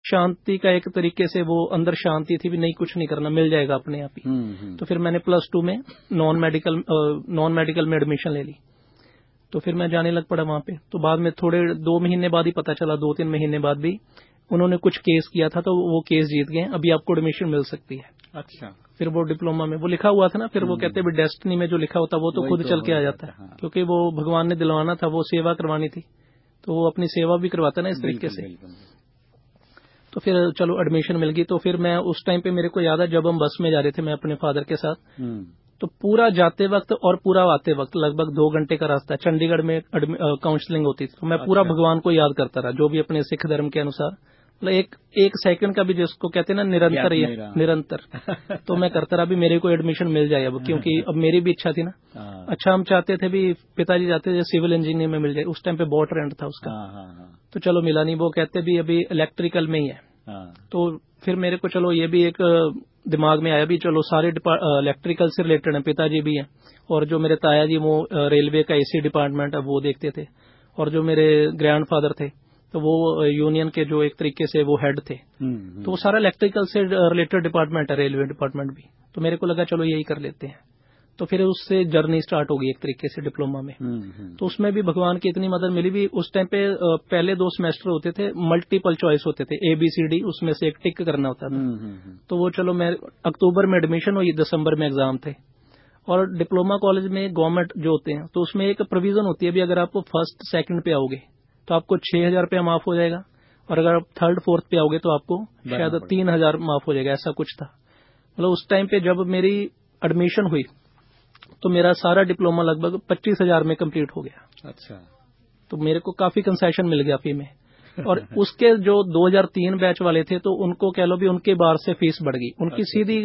शांति का एक तरीके से वो अंदर शांति थी भी नहीं, कुछ नहीं करना, मिल जाएगा अपने आप ही। तो फिर मैंने +2 में नॉन मेडिकल में एडमिशन ले ली। तो फिर मैं जाने लग पड़ा वहां पे। तो बाद में थोड़े 2 महीने बाद ही पता चला, 2-3 महीने बाद भी उन्होंने कुछ केस किया था, तो वो केस जीत गए, अभी आपको एडमिशन मिल सकती है। अच्छा। फिर वो डिप्लोमा में वो लिखा हुआ था ना, फिर वो कहते हैं डेस्टिनी में जो लिखा होता वो तो खुद चल के आ जाता है। हाँ। क्योंकि वो भगवान ने दिलवाना था, वो सेवा करवानी थी, तो वो अपनी सेवा भी करवाता ना इस तरीके से। तो फिर चलो एडमिशन मिल गई। तो फिर मैं उस टाइम पे मेरे को याद है, जब हम बस में जा रहे थे मैं अपने फादर के साथ, तो पूरा जाते वक्त और पूरा आते वक्त लगभग 2 घंटे का रास्ता, चंडीगढ़ में काउंसलिंग होती थी। तो मैं पूरा भगवान को याद करता रहा, जो भी अपने सिख धर्म के अनुसार, मतलब एक सेकंड का भी जिसको कहते हैं ना निरंतर तो मैं करता रहा भी मेरे को एडमिशन मिल जाए अब, क्योंकि अब मेरी भी इच्छा थी ना। अच्छा, हम चाहते थे भी, पिताजी चाहते थे सिविल इंजीनियर में मिल जाए, उस टाइम पे बहुत ट्रेंड था उसका। तो चलो मिला नहीं, वो कहते भी अभी इलेक्ट्रिकल में ही है। तो फिर मेरे को चलो ये भी एक दिमाग में आया भी, चलो सारे इलेक्ट्रिकल से रिलेटेड हैं, पिताजी भी हैं, और जो मेरे ताया जी वो रेलवे का एसी डिपार्टमेंट है वो देखते थे, और जो मेरे ग्रैंडफादर थे तो वो यूनियन के जो एक तरीके से वो हेड थे। तो वो सारा इलेक्ट्रिकल से रिलेटेड डिपार्टमेंट है, रेलवे डिपार्टमेंट भी। तो मेरे को लगा चलो यही कर लेते हैं। तो फिर उससे जर्नी स्टार्ट होगी एक तरीके से डिप्लोमा में। तो उसमें भी भगवान की इतनी मदद मिली भी। उस टाइम पे पहले 2 सेमेस्टर होते थे, मल्टीपल चॉइस होते थे, ABCD, उसमें से एक टिक करना होता था। तो वो चलो मैं अक्टूबर में एडमिशन हुई, दिसंबर में एग्जाम थे। और डिप्लोमा कॉलेज में गवर्नमेंट जो होते हैं, तो उसमें एक प्रोविजन होती है भी, अगर आपको 1st 2nd पे आओगे तो आपको 6,000 रुपया माफ हो जाएगा, और अगर आप 3rd 4th पे आओगे तो आपको शायद 3,000 माफ हो जाएगा, ऐसा कुछ था। मतलब उस टाइम पे जब मेरी एडमिशन हुई तो मेरा सारा डिप्लोमा लगभग 25,000 में कंप्लीट हो गया। अच्छा। तो मेरे को काफी कंसेशन मिल गया फी में। और उसके जो 2003 बैच वाले थे, तो उनको कह लो भी उनके बार से फीस बढ़ गई, उनकी सीधी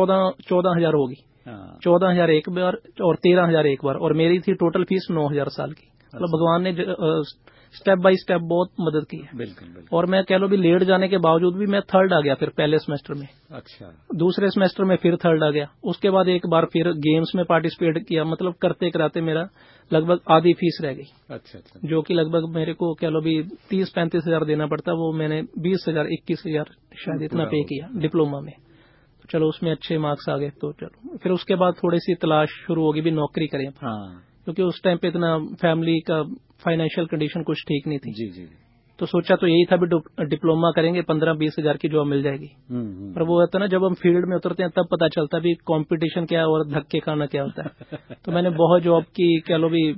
14,000 होगी। 14,000 एक बार और 13,000 एक बार, और मेरी थी टोटल फीस 9,000 साल की। मतलब भगवान ने स्टेप बाय स्टेप बहुत मदद की है। बिल्कुल। और मैं कह लो भी लेट जाने के बावजूद भी मैं 3rd आ गया फिर पहले सेमेस्टर में। अच्छा। दूसरे सेमेस्टर में फिर 3rd आ गया। उसके बाद एक बार फिर गेम्स में पार्टिसिपेट किया। मतलब करते कराते मेरा लगभग आधी फीस रह गई। अच्छा। जो कि लगभग मेरे को कह लो भी 30-35 हजार देना पड़ता, वो मैंने 20,000 21,000 शायद इतना पे किया डिप्लोमा में। तो चलो उसमें अच्छे मार्क्स आ गए। तो चलो फिर उसके बाद थोड़ी सी तलाश शुरू होगी भी, नौकरी करें। क्योंकि उस टाइम पे इतना फैमिली का फाइनेंशियल कंडीशन कुछ ठीक नहीं थी। जी। तो सोचा तो यही था भी डिप्लोमा करेंगे, 15-20 हजार की जॉब मिल जाएगी। पर वो होता है ना, जब हम फील्ड में उतरते हैं तब पता चलता भी कंपटीशन क्या है और धक्के खाना क्या होता है। तो मैंने बहुत जॉब की, कह लो भी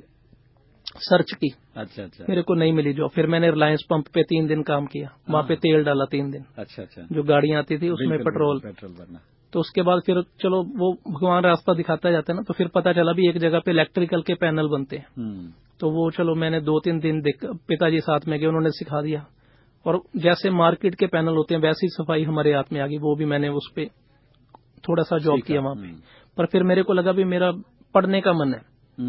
सर्च की। अच्छा। मेरे को नहीं मिली जॉब। फिर मैंने रिलायंस पंप पे 3 दिन काम किया, वहां पे तेल डाला 3 दिन। अच्छा। जो गाड़ियां आती थी उसमें पेट्रोल भरना। तो उसके बाद फिर चलो वो भगवान रास्ता दिखाता जाता है ना। तो फिर पता चला भी एक जगह पे इलेक्ट्रिकल के पैनल बनते हैं। तो वो चलो मैंने 2-3 दिन पिताजी साथ में गए, उन्होंने सिखा दिया। और जैसे मार्केट के पैनल होते हैं वैसी सफाई हमारे हाथ में आ गई। वो भी मैंने उस पे थोड़ा सा जॉब किया वहां पे। पर फिर मेरे को लगा भी मेरा पढ़ने का मन है,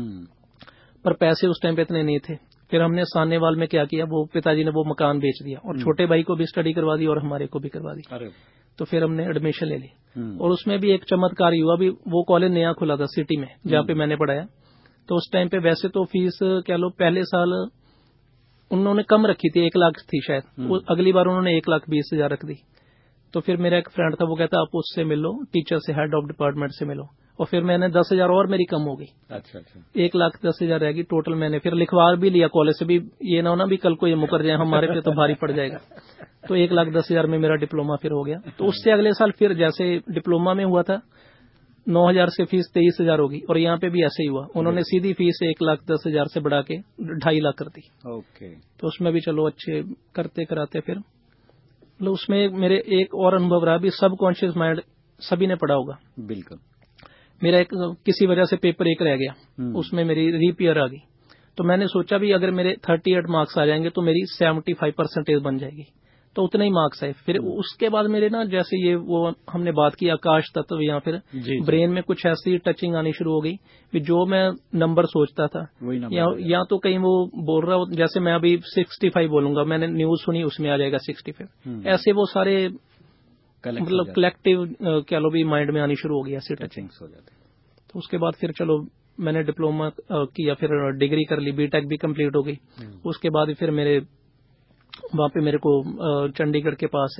पर पैसे उस टाइम पे इतने नहीं थे। फिर हमने सानेवाल में क्या किया, वो पिताजी ने वो मकान बेच दिया, और छोटे भाई को भी स्टडी करवा दी और हमारे को भी करवा दी। तो फिर हमने एडमिशन ले ली। और उसमें भी एक चमत्कार हुआ भी, वो कॉलेज नया खुला था सिटी में जहाँ पे मैंने पढ़ाया। तो उस टाइम पे वैसे तो फीस कह लो पहले साल उन्होंने कम रखी थी, 1 लाख थी शायद। अगली बार उन्होंने 1,20,000 रख दी। तो फिर मेरा एक फ्रेंड था, वो कहता आप उससे मिलो, टीचर से, हेड ऑफ डिपार्टमेंट से मिलो। और फिर मैंने 10,000 और मेरी कम हो गई। अच्छा। 1,10,000 रहेगी टोटल। मैंने फिर लिखवा भी लिया कॉलेज से भी, ये ना होना भी कल को ये मुकर जाए, हमारे पे तो भारी पड़ जाएगा। तो 1,10,000 में मेरा डिप्लोमा फिर हो गया। तो उससे अगले साल फिर जैसे डिप्लोमा में हुआ था 9,000 से फीस 23,000 होगी, और यहाँ पे भी ऐसे ही हुआ। उन्होंने सीधी फीस 1,10,000 से बढ़ा के 2.5 लाख कर दी। ओके। तो उसमें भी चलो अच्छे करते कराते फिर मतलब उसमें मेरे एक और अनुभव रहा भी, सबकॉन्शियस माइंड सभी ने पढ़ा होगा। बिल्कुल। मेरा एक किसी वजह से पेपर 1 रह गया, उसमें मेरी रीपीयर आ गई। तो मैंने सोचा भी अगर मेरे 38 मार्क्स आ जाएंगे तो मेरी 75% बन जाएगी। तो उतने ही मार्क्स आए। फिर उसके बाद मेरे ना जैसे ये वो हमने बात की आकाश तत्व, या फिर ब्रेन में कुछ ऐसी टचिंग आनी शुरू हो गई कि जो मैं नंबर सोचता था या तो कहीं वो बोल रहा हो, जैसे मैं अभी 65 बोलूंगा, मैंने न्यूज सुनी उसमें आ जाएगा 65। ऐसे वो सारे मतलब कलेक्टिव कह लो भी माइंड में आनी शुरू हो गई, ऐसी टचिंग्स हो जाती। तो उसके बाद फिर चलो मैंने डिप्लोमा किया, फिर डिग्री कर ली, बीटेक भी कंप्लीट हो गई। उसके बाद फिर मेरे वहां पे मेरे को चंडीगढ़ के पास